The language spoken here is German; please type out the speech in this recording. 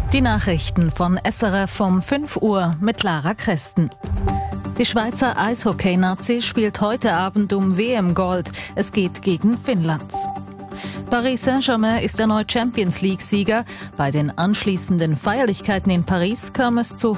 Die Nachrichten von SRF um 5 Uhr mit Lara Kresten. Die Schweizer Eishockey-Nazi spielt heute Abend um WM-Gold. Es geht gegen Finnland. Paris Saint-Germain ist erneut Champions League-Sieger. Bei den anschließenden Feierlichkeiten in Paris kam es zu